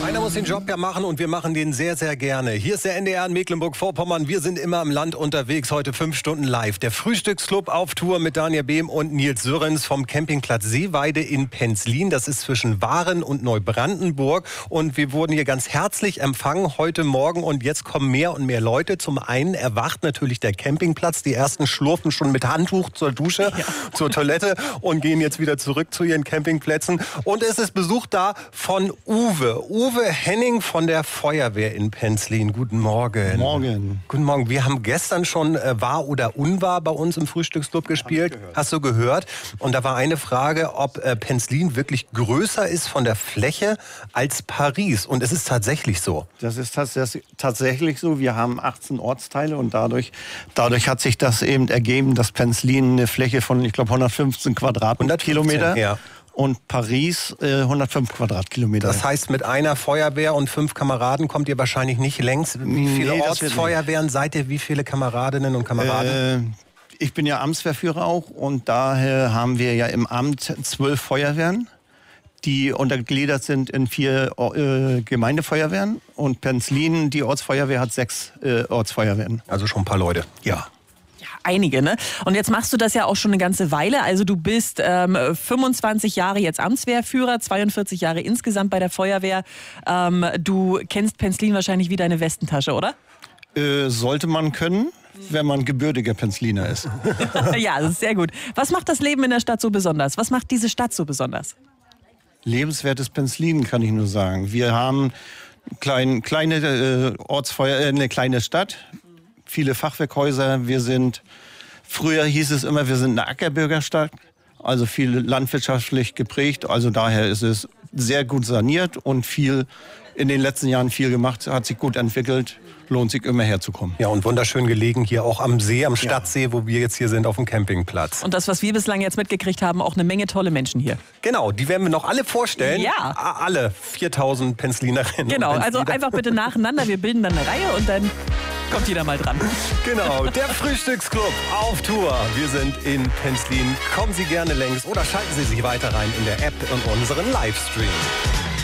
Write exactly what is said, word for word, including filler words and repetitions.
Einer muss den Job ja machen und wir machen den sehr, sehr gerne. Hier ist der N D R in Mecklenburg-Vorpommern. Wir sind immer im Land unterwegs, heute fünf Stunden live. Der Frühstücksclub auf Tour mit Daniel Behm und Nils Sörens vom Campingplatz Seeweide in Penzlin. Das ist zwischen Waren und Neubrandenburg. Und wir wurden hier ganz herzlich empfangen heute Morgen. Und jetzt kommen mehr und mehr Leute. Zum einen erwacht natürlich der Campingplatz. Die ersten schlurfen schon mit Handtuch zur Dusche, ja. zur Toilette und gehen jetzt wieder zurück zu ihren Campingplätzen. Und es ist Besuch da von Uwe. Uwe Henning von der Feuerwehr in Penzlin. Guten Morgen. Morgen. Guten Morgen. Wir haben gestern schon äh, Wahr oder Unwahr bei uns im Frühstücksclub gespielt. Hast du gehört? Und da war eine Frage, ob äh, Penzlin wirklich größer ist von der Fläche als Paris. Und es ist tatsächlich so. Das ist tatsächlich so. Wir haben achtzehn Ortsteile und dadurch, dadurch hat sich das eben ergeben, dass Penzlin eine Fläche von, ich glaube, hundertfünfzehn Quadratkilometer. Ja. Und Paris äh, hundertfünf Quadratkilometer. Das heißt, mit einer Feuerwehr und fünf Kameraden kommt ihr wahrscheinlich nicht längs. Wie viele nee, Ortsfeuerwehren seid ihr? Wie viele Kameradinnen und Kameraden? Äh, ich bin ja Amtswehrführer auch und daher haben wir ja im Amt zwölf Feuerwehren, die untergliedert sind in vier äh, Gemeindefeuerwehren. Und Penzlin, die Ortsfeuerwehr, hat sechs äh, Ortsfeuerwehren. Also schon ein paar Leute. Ja. Einige, ne? Und jetzt machst du das ja auch schon eine ganze Weile. Also du bist ähm, fünfundzwanzig Jahre jetzt Amtswehrführer, zweiundvierzig Jahre insgesamt bei der Feuerwehr. Ähm, du kennst Penzlin wahrscheinlich wie deine Westentasche, oder? Äh, sollte man können, wenn man gebürtiger Penzliner ist. Ja, das ist sehr gut. Was macht das Leben in der Stadt so besonders? Was macht diese Stadt so besonders? Lebenswertes Penzlin, kann ich nur sagen. Wir haben klein, kleine äh, Ortsfeuer, äh, eine kleine Stadt. Viele Fachwerkhäuser. Wir sind, früher hieß es immer, wir sind eine Ackerbürgerstadt, also viel landwirtschaftlich geprägt. Also daher ist es sehr gut saniert und viel in den letzten Jahren viel gemacht, hat sich gut entwickelt. Lohnt sich immer herzukommen. Ja, und wunderschön gelegen hier auch am See, am Stadtsee, ja. wo wir jetzt hier sind, auf dem Campingplatz. Und das, was wir bislang jetzt mitgekriegt haben, auch eine Menge tolle Menschen hier. Genau, die werden wir noch alle vorstellen. Ja. Alle viertausend Penzlinerinnen. Genau, also einfach bitte nacheinander. Wir bilden dann eine Reihe und dann kommt jeder mal dran. Genau, der Frühstücksclub auf Tour. Wir sind in Penzlin. Kommen Sie gerne längs oder schalten Sie sich weiter rein in der App und unseren Livestream.